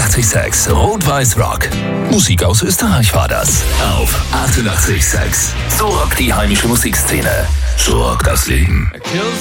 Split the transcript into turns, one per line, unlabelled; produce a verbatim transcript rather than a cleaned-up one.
achtundachtzig Komma sechs Rot-Weiß Rock. Musik aus Österreich war das. Auf achtundachtzig Komma sechs. So rockt die heimische Musikszene. So rockt das Leben.
Er kills